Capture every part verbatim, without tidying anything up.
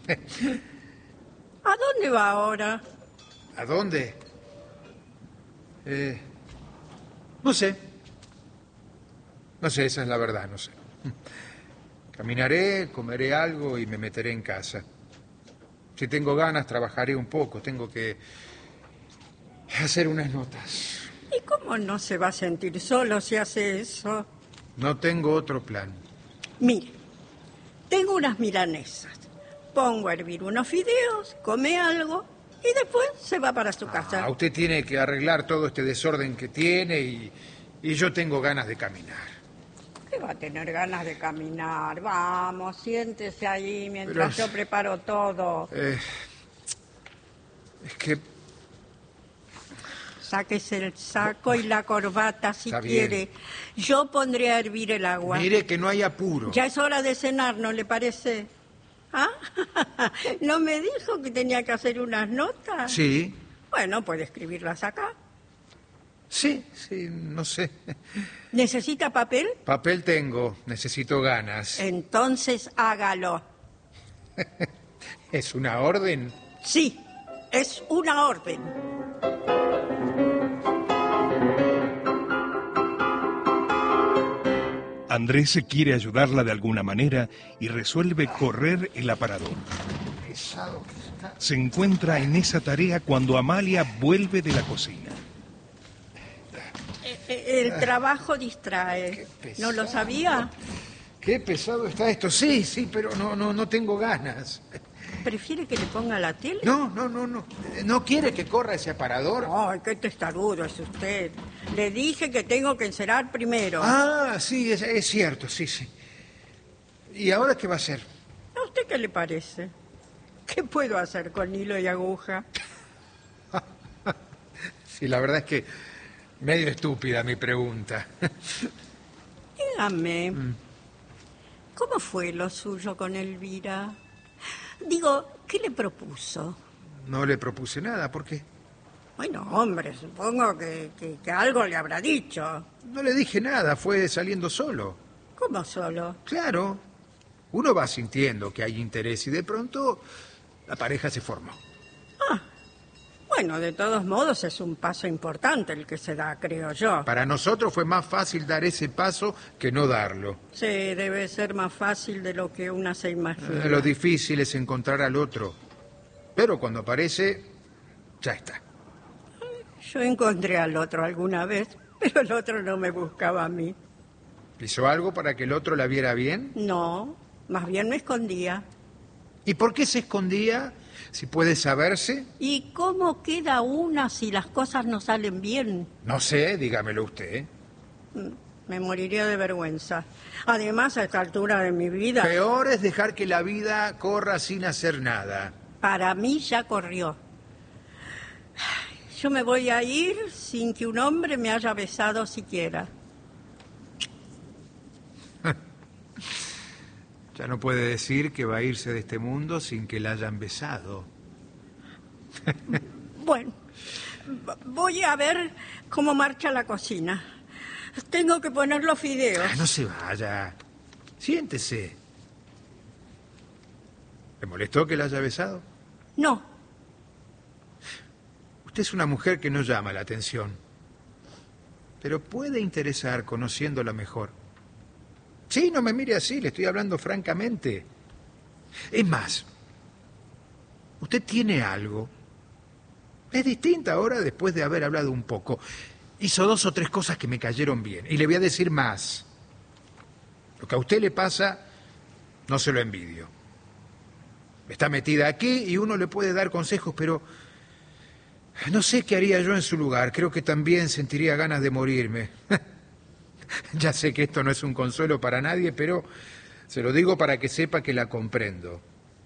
¿A dónde va ahora? ¿A dónde? Eh, no sé. No sé, esa es la verdad, no sé. Caminaré, comeré algo y me meteré en casa. Si tengo ganas, trabajaré un poco. Tengo que hacer unas notas. ¿Y cómo no se va a sentir solo si hace eso? No tengo otro plan. Mire, tengo unas milanesas. Pongo a hervir unos fideos, come algo y después se va para su casa. Ah, usted tiene que arreglar todo este desorden que tiene y, y yo tengo ganas de caminar. ¿Qué va a tener ganas de caminar? Vamos, siéntese ahí mientras Pero... yo preparo todo. Eh, es que... Sáquese el saco y la corbata si Está bien. quiere. Yo pondré a hervir el agua. Mire que no hay apuro. Ya es hora de cenar, ¿no le parece? ¿Ah? ¿No me dijo que tenía que hacer unas notas? Sí. Bueno, puede escribirlas acá. Sí, sí, no sé. ¿Necesita papel? Papel tengo, necesito ganas. Entonces hágalo. ¿Es una orden? Sí, es una orden. Andrés quiere ayudarla de alguna manera y resuelve correr el aparador. Se encuentra en esa tarea cuando Amalia vuelve de la cocina. El trabajo distrae. ¿No lo sabía? Qué pesado está esto. Sí, sí, pero no, no, no tengo ganas. ¿Prefiere que le ponga la tele? No, no, no, no. ¿No quiere que corra ese aparador? Ay, qué testarudo es usted. Le dije que tengo que encerar primero. Ah, sí, es, es cierto, sí, sí. ¿Y ahora qué va a hacer? ¿A usted qué le parece? ¿Qué puedo hacer con hilo y aguja? Sí, la verdad es que medio estúpida mi pregunta. Dígame, mm. ¿cómo fue lo suyo con Elvira? Digo, ¿qué le propuso? No le propuse nada, ¿por qué? Bueno, hombre, supongo que, que, que algo le habrá dicho. No le dije nada, fue saliendo solo. ¿Cómo solo? Claro, uno va sintiendo que hay interés y de pronto la pareja se formó. Ah, bueno, de todos modos es un paso importante el que se da, creo yo. Para nosotros fue más fácil dar ese paso que no darlo. Sí, debe ser más fácil de lo que una se imagina. Eh, lo difícil es encontrar al otro. Pero cuando aparece, ya está. Yo encontré al otro alguna vez, pero el otro no me buscaba a mí. ¿Hizo algo para que el otro la viera bien? No, más bien me escondía. ¿Y por qué se escondía? Si puede saberse. ¿Y cómo queda una si las cosas no salen bien? No sé, dígamelo usted. Me moriría de vergüenza. Además, a esta altura de mi vida... Peor es dejar que la vida corra sin hacer nada. Para mí ya corrió. Yo me voy a ir sin que un hombre me haya besado siquiera. Ya no puede decir que va a irse de este mundo sin que la hayan besado. Bueno, voy a ver cómo marcha la cocina. Tengo que poner los fideos. Ah, no se vaya. Siéntese. ¿Le molestó que la haya besado? No. Usted es una mujer que no llama la atención. Pero puede interesar conociéndola mejor. Sí, no me mire así, le estoy hablando francamente. Es más, usted tiene algo. Es distinta ahora después de haber hablado un poco. Hizo dos o tres cosas que me cayeron bien. Y le voy a decir más. Lo que a usted le pasa, no se lo envidio. Está metida aquí y uno le puede dar consejos, pero no sé qué haría yo en su lugar. Creo que también sentiría ganas de morirme. Ya sé que esto no es un consuelo para nadie, pero se lo digo para que sepa que la comprendo.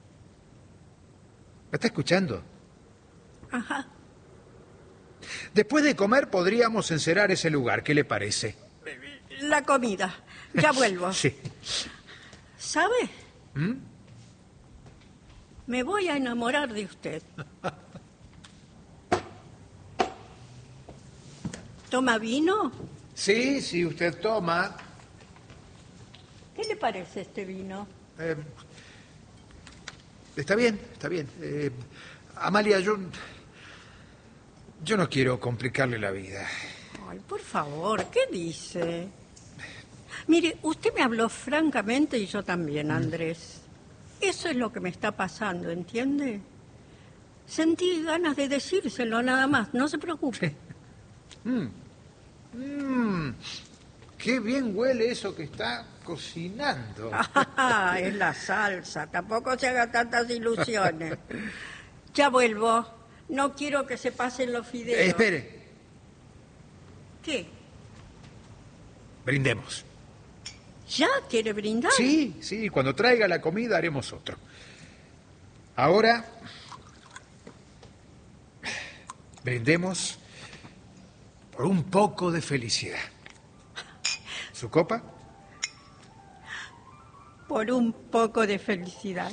¿Me está escuchando? Ajá. Después de comer podríamos encerar ese lugar. ¿Qué le parece? La comida. Ya vuelvo. Sí. ¿Sabe? ¿Mm? Me voy a enamorar de usted. ¿Toma vino? Sí, sí, usted toma. ¿Qué le parece este vino? Eh, Está bien, está bien. Eh, Amalia, yo... Yo no quiero complicarle la vida. Ay, por favor, ¿qué dice? Mire, usted me habló francamente y yo también, Andrés. Eso es lo que me está pasando, ¿entiende? Sentí ganas de decírselo nada más, no se preocupe. Mm. Mm. Qué bien huele eso que está cocinando. Ah, es la salsa, tampoco se haga tantas ilusiones. Ya vuelvo. No quiero que se pasen los fideos. Eh, espere. ¿Qué? Brindemos. ¿Ya quiere brindar? Sí, sí, cuando traiga la comida haremos otro. Ahora, brindemos por un poco de felicidad. ¿Su copa? Por un poco de felicidad.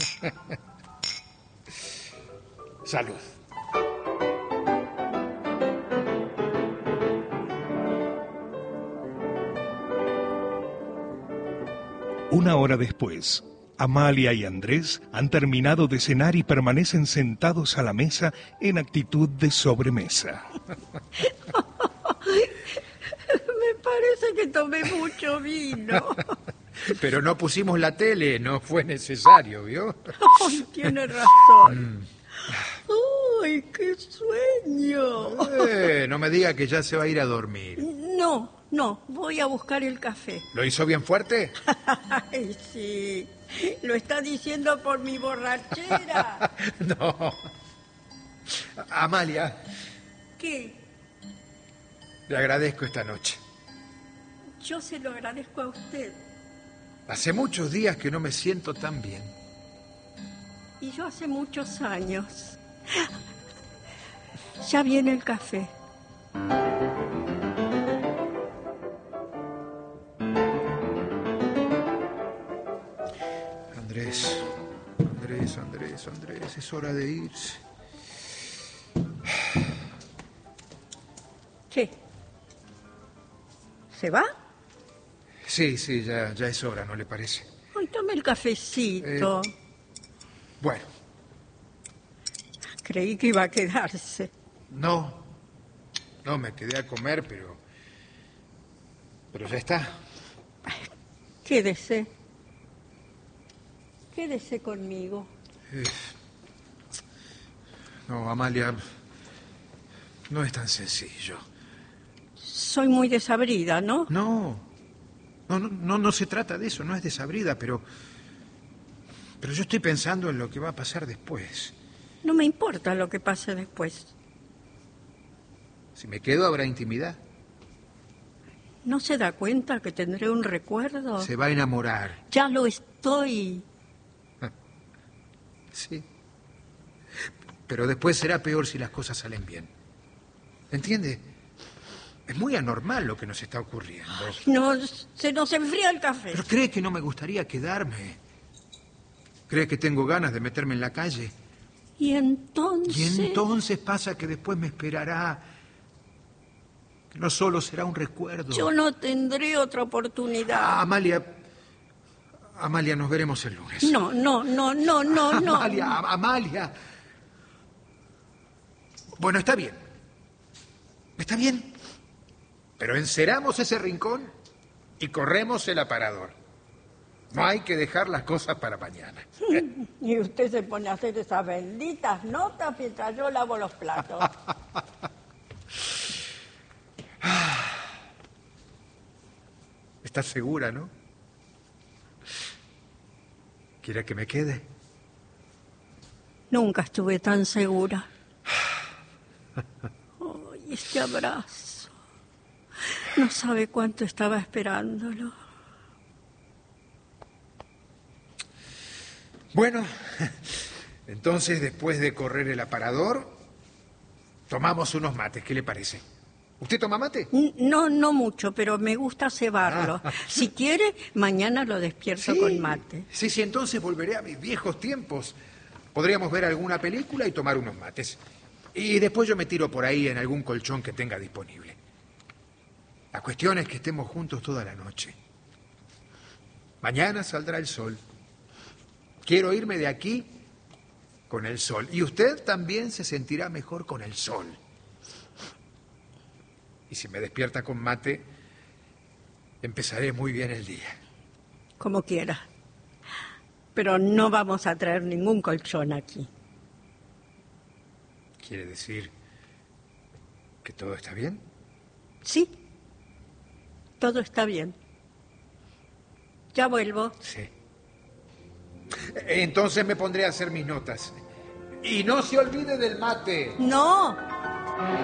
Salud. Una hora después, Amalia y Andrés han terminado de cenar y permanecen sentados a la mesa en actitud de sobremesa. Me parece que tomé mucho vino. Pero no pusimos la tele, no fue necesario, ¿vio? Ay, tiene razón. ¡Ay, qué sueño! Eh, no me diga que ya se va a ir a dormir. No, no, voy a buscar el café. ¿Lo hizo bien fuerte? Ay, sí, lo está diciendo por mi borrachera. No. Amalia, ¿Qué? le agradezco esta noche. Yo se lo agradezco a usted. Hace muchos días que no me siento tan bien. Y yo hace muchos años. Ya viene el café. Andrés, Andrés, Andrés, Andrés, es hora de irse. ¿Qué? ¿Se va? Sí, sí, ya, ya es hora, ¿no le parece? Ay, tome el cafecito. Eh. Bueno, Creí que iba a quedarse. no, no, me quedé a comer, pero... Pero ya está. Quédese. Quédese conmigo. Eh, No, Amalia, no es tan sencillo. Soy muy desabrida, ¿no? No, no, no, no, no se trata de eso, no es desabrida, pero... Pero yo estoy pensando en lo que va a pasar después. No me importa lo que pase después. Si me quedo habrá intimidad. ¿No se da cuenta que tendré un recuerdo? Se va a enamorar. Ya lo estoy. Sí. Pero después será peor si las cosas salen bien. ¿Entiende? Es muy anormal lo que nos está ocurriendo. No, se nos enfría el café. Pero cree que no me gustaría quedarme. Cree que tengo ganas de meterme en la calle. Y entonces... Y entonces pasa que después me esperará... que no solo será un recuerdo. Yo no tendré otra oportunidad. Ah, Amalia... Amalia, nos veremos el lunes. No, no, no, no, no, no. Amalia, Am- Amalia. Bueno, está bien. Está bien. Pero enceramos ese rincón y corremos el aparador. No hay que dejar las cosas para mañana. Y usted se pone a hacer esas benditas notas mientras yo lavo los platos. ¿Estás segura, no? ¿Quiere que me quede? Nunca estuve tan segura. Ay, este abrazo. No sabe cuánto estaba esperándolo. Bueno, entonces después de correr el aparador, tomamos unos mates. ¿Qué le parece? ¿Usted toma mate? No, no mucho, pero me gusta cebarlo. Ah. Si quiere, mañana lo despierto Sí, con mate. sí, sí, entonces volveré a mis viejos tiempos. Podríamos ver alguna película y tomar unos mates. Y después yo me tiro por ahí en algún colchón que tenga disponible. La cuestión es que estemos juntos toda la noche. Mañana saldrá el sol. Quiero irme de aquí con el sol. Y usted también se sentirá mejor con el sol. Y si me despierta con mate, empezaré muy bien el día. Como quiera. Pero no vamos a traer ningún colchón aquí. ¿Quiere decir que todo está bien? Sí, todo está bien. Ya vuelvo. Sí. Entonces me pondré a hacer mis notas. Y no se olvide del mate. No.